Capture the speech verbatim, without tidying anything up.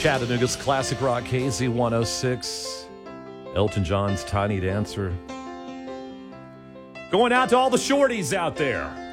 Chattanooga's Classic Rock K Z one oh six. Elton John's Tiny Dancer. Going out to all the shorties out there.